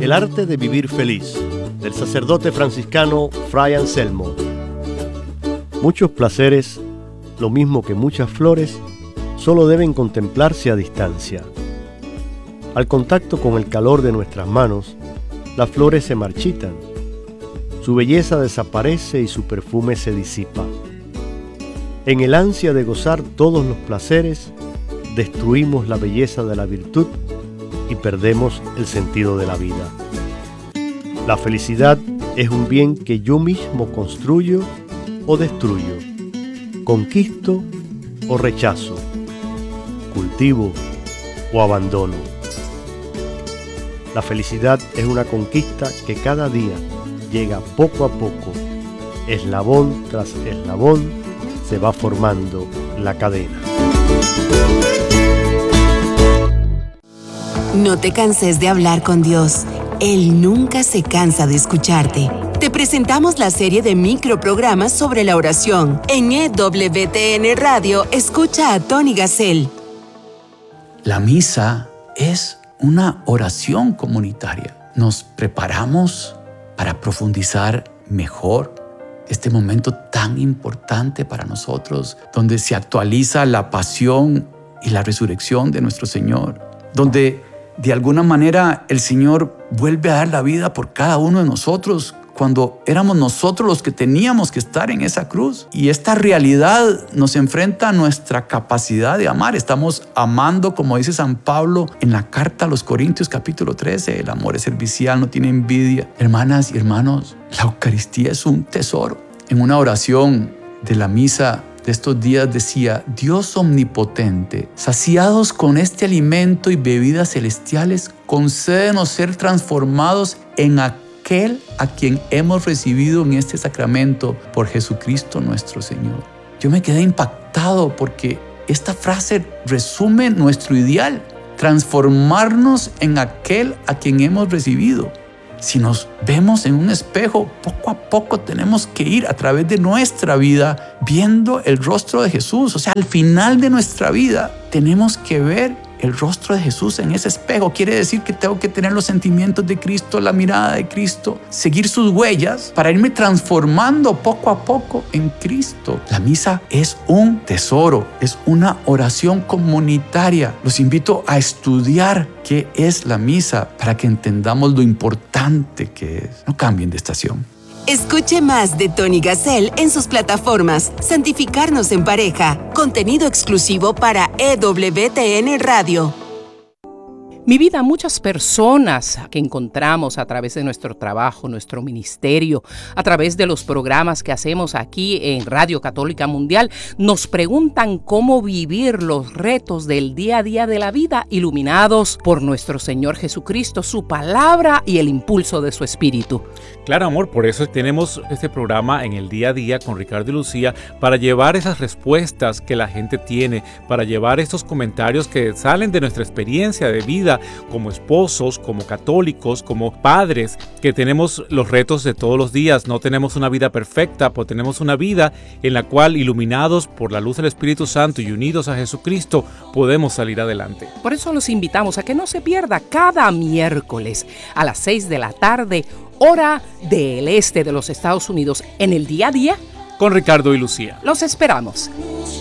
El arte de vivir feliz, del sacerdote franciscano Fray Anselmo. Muchos placeres, lo mismo que muchas flores, solo deben contemplarse a distancia. Al contacto con el calor de nuestras manos, las flores se marchitan, su belleza desaparece y su perfume se disipa. En el ansia de gozar todos los placeres, destruimos la belleza de la virtud y perdemos el sentido de la vida. La felicidad es un bien que yo mismo construyo o destruyo, conquisto o rechazo, cultivo o abandono. La felicidad es una conquista que cada día llega poco a poco, eslabón tras eslabón, se va formando la cadena. No te canses de hablar con Dios. Él nunca se cansa de escucharte. Te presentamos la serie de microprogramas sobre la oración. En EWTN Radio, escucha a Tony Gassel. La misa es una oración comunitaria. Nos preparamos para profundizar mejor este momento tan importante para nosotros, donde se actualiza la pasión y la resurrección de nuestro Señor, donde de alguna manera el Señor vuelve a dar la vida por cada uno de nosotros cuando éramos nosotros los que teníamos que estar en esa cruz. Y esta realidad nos enfrenta a nuestra capacidad de amar. Estamos amando, como dice San Pablo en la carta a los Corintios capítulo 13, el amor es servicial, no tiene envidia. Hermanas y hermanos, la Eucaristía es un tesoro. En una oración de la misa de estos días decía: Dios omnipotente, saciados con este alimento y bebidas celestiales, concédenos ser transformados en aquel a quien hemos recibido en este sacramento por Jesucristo nuestro Señor. Yo me quedé impactado porque esta frase resume nuestro ideal: transformarnos en aquel a quien hemos recibido. Si nos vemos en un espejo, poco a poco tenemos que ir a través de nuestra vida viendo el rostro de Jesús. O sea, al final de nuestra vida tenemos que ver el rostro de Jesús en ese espejo. Quiere decir que tengo que tener los sentimientos de Cristo, la mirada de Cristo, seguir sus huellas para irme transformando poco a poco en Cristo. La misa es un tesoro, es una oración comunitaria. Los invito a estudiar qué es la misa para que entendamos lo importante que es. No cambien de estación. Escuche más de Tony Gassel en sus plataformas Santificarnos en Pareja, contenido exclusivo para EWTN Radio. Mi vida, muchas personas que encontramos a través de nuestro trabajo, nuestro ministerio, a través de los programas que hacemos aquí en Radio Católica Mundial, nos preguntan cómo vivir los retos del día a día de la vida iluminados por nuestro Señor Jesucristo, su palabra y el impulso de su Espíritu. Claro, amor, por eso tenemos este programa en el día a día con Ricardo y Lucía, para llevar esas respuestas que la gente tiene, para llevar estos comentarios que salen de nuestra experiencia de vida como esposos, como católicos, como padres, que tenemos los retos de todos los días. No tenemos una vida perfecta, pero tenemos una vida en la cual, iluminados por la luz del Espíritu Santo y unidos a Jesucristo, podemos salir adelante. Por eso los invitamos a que no se pierda cada miércoles a las 6 de la tarde, hora del este de los Estados Unidos, en el día a día con Ricardo y Lucía. Los esperamos.